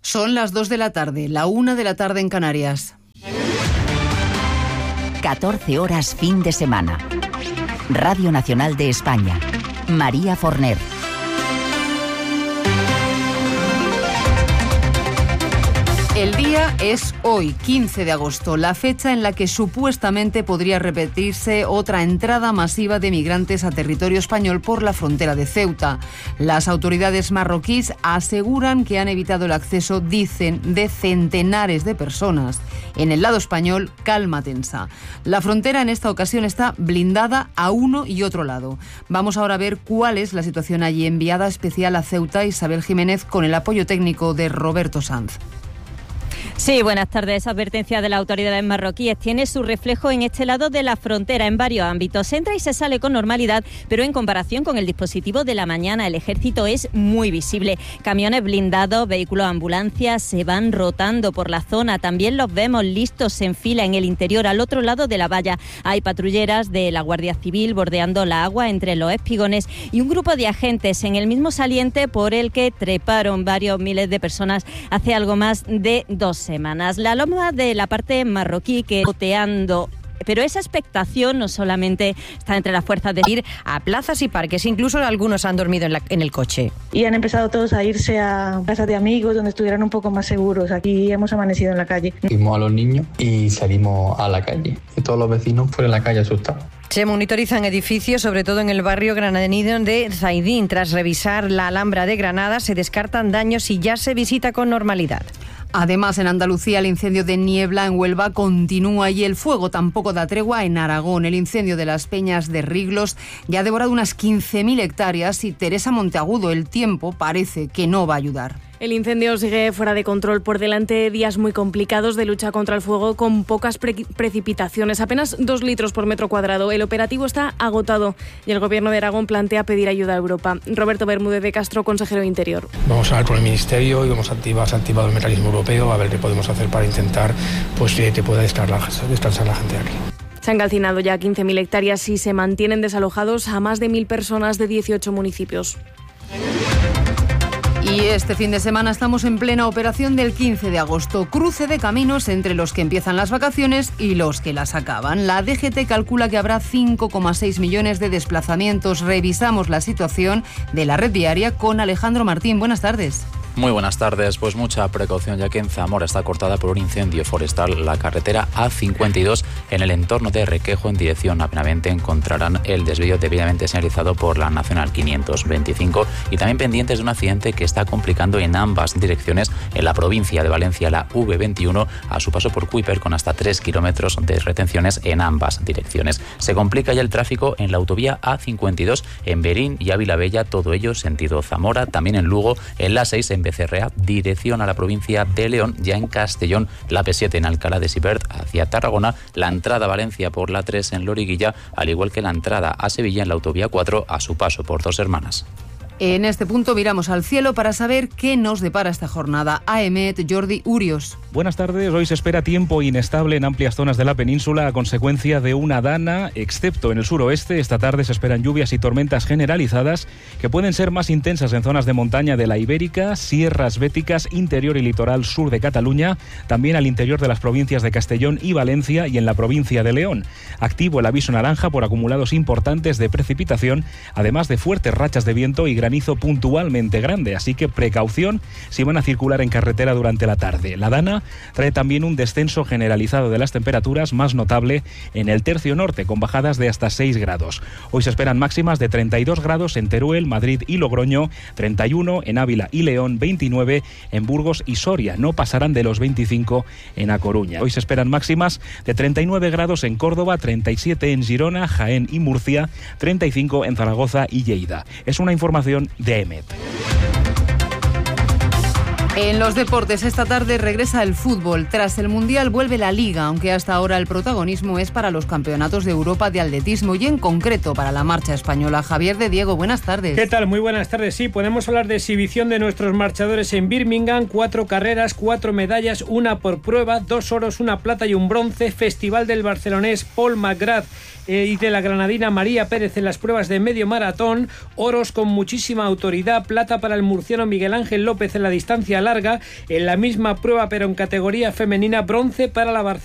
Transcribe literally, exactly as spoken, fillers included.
Son las dos de la tarde, la una de la tarde en Canarias. catorce horas fin de semana. Radio Nacional de España. María Forner. El día es hoy, quince de agosto, la fecha en la que supuestamente podría repetirse otra entrada masiva de migrantes a territorio español por la frontera de Ceuta. Las autoridades marroquíes aseguran que han evitado el acceso, dicen, de centenares de personas. En el lado español, calma tensa. La frontera en esta ocasión está blindada a uno y otro lado. Vamos ahora a ver cuál es la situación allí. Enviada especial a Ceuta, Isabel Jiménez, con el apoyo técnico de Roberto Sanz. Sí, buenas tardes. Esa advertencia de las autoridades marroquíes tiene su reflejo en este lado de la frontera en varios ámbitos. Se entra y se sale con normalidad, pero en comparación con el dispositivo de la mañana, el ejército es muy visible. Camiones blindados, vehículos, ambulancias se van rotando por la zona. También los vemos listos en fila en el interior, al otro lado de la valla. Hay patrulleras de la Guardia Civil bordeando la agua entre los espigones y un grupo de agentes en el mismo saliente por el que treparon varios miles de personas hace algo más de dos semanas. La loma de la parte marroquí que boteando. Pero esa expectación no solamente está entre las fuerzas de ir a plazas y parques, incluso algunos han dormido en, la, en el coche. Y han empezado todos a irse a casas de amigos donde estuvieran un poco más seguros. Aquí hemos amanecido en la calle. Fuimos a los niños y salimos a la calle. Y todos los vecinos fueron a la calle asustados. Se monitorizan edificios, sobre todo en el barrio granadino de Zaidín. Tras revisar la Alhambra de Granada, se descartan daños y ya se visita con normalidad. Además, en Andalucía, el incendio de Niebla en Huelva continúa y el fuego tampoco da tregua en Aragón. El incendio de las Peñas de Riglos ya ha devorado unas quince mil hectáreas y Teresa Monteagudo, el tiempo parece que no va a ayudar. El incendio sigue fuera de control. Por delante días muy complicados de lucha contra el fuego con pocas pre- precipitaciones, apenas dos litros por metro cuadrado. El operativo está agotado y el Gobierno de Aragón plantea pedir ayuda a Europa. Roberto Bermúdez de Castro, consejero de Interior. Vamos a hablar con el Ministerio y vamos a activar, se ha activado el mecanismo europeo, a ver qué podemos hacer para intentar pues, que pueda descansar la gente de aquí. Se han calcinado ya quince mil hectáreas y se mantienen desalojados a más de mil personas de dieciocho municipios. Y este fin de semana estamos en plena operación del quince de agosto. Cruce de caminos entre los que empiezan las vacaciones y los que las acaban. La D G T calcula que habrá cinco coma seis millones de desplazamientos. Revisamos la situación de la red viaria con Alejandro Martín. Buenas tardes. Muy buenas tardes. Pues mucha precaución, ya que en Zamora está cortada por un incendio forestal la carretera A cincuenta y dos en el entorno de Requejo en dirección a Benavente. Encontrarán el desvío debidamente señalizado por la Nacional quinientos veinticinco y también pendientes de un accidente que está complicando en ambas direcciones en la provincia de Valencia, la V veintiuno, a su paso por Cuíper, con hasta tres kilómetros de retenciones en ambas direcciones. Se complica ya el tráfico en la autovía A cincuenta y dos en Berín y Ávila Bella, todo ello sentido Zamora, también en Lugo, en la seis en Becerrea, dirección a la provincia de León, ya en Castellón, la P siete en Alcalá de Xivert hacia Tarragona, la entrada a Valencia por la tres en Loriguilla, al igual que la entrada a Sevilla en la autovía cuatro a su paso por Dos Hermanas. En este punto miramos al cielo para saber qué nos depara esta jornada. A E M E T, Jordi Urios. Buenas tardes. Hoy se espera tiempo inestable en amplias zonas de la península a consecuencia de una dana, excepto en el suroeste. Esta tarde se esperan lluvias y tormentas generalizadas que pueden ser más intensas en zonas de montaña de la Ibérica, sierras béticas, interior y litoral sur de Cataluña, también al interior de las provincias de Castellón y Valencia y en la provincia de León. Activo el aviso naranja por acumulados importantes de precipitación, además de fuertes rachas de viento y granizo puntualmente grande, así que precaución si van a circular en carretera durante la tarde. La dana trae también un descenso generalizado de las temperaturas, más notable en el tercio norte, con bajadas de hasta seis grados. Hoy se esperan máximas de treinta y dos grados en Teruel, Madrid y Logroño, treinta y uno en Ávila y León, veintinueve en Burgos y Soria. No pasarán de los veinticinco en A Coruña. Hoy se esperan máximas de treinta y nueve grados en Córdoba, treinta y siete en Girona, Jaén y Murcia, treinta y cinco en Zaragoza y Lleida. Es una información de E M E T. En los deportes, esta tarde regresa el fútbol. Tras el Mundial vuelve la Liga, aunque hasta ahora el protagonismo es para los campeonatos de Europa de atletismo y en concreto para la marcha española. Javier de Diego, buenas tardes. ¿Qué tal? Muy buenas tardes. Sí, podemos hablar de exhibición de nuestros marchadores en Birmingham. Cuatro carreras, cuatro medallas, una por prueba, dos oros, una plata y un bronce. Festival del barcelonés Paul McGrath eh, y de la granadina María Pérez en las pruebas de medio maratón. Oros con muchísima autoridad. Plata para el murciano Miguel Ángel López en la distancia larga. En la misma prueba, pero en categoría femenina, bronce para la Barcelona.